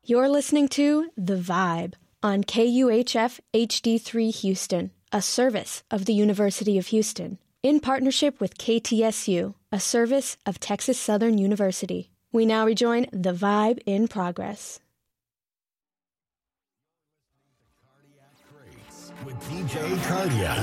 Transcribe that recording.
You're listening to The Vibe on KUHF HD3 Houston, a service of the University of Houston, in partnership with KTSU, a service of Texas Southern University. We now rejoin The Vibe in progress. With DJ Cardiac.